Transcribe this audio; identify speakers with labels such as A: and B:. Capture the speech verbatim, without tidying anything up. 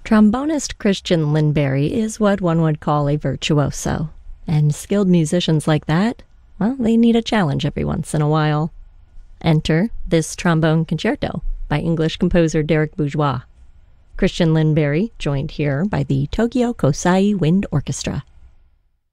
A: Trombonist Christian Lindberry is what one would call a virtuoso, and skilled musicians like that, well, they need a challenge every once in a while. Enter this trombone concerto by English composer Derek Bourgeois. Christian Lindberry joined here by the Tokyo Kosai Wind Orchestra.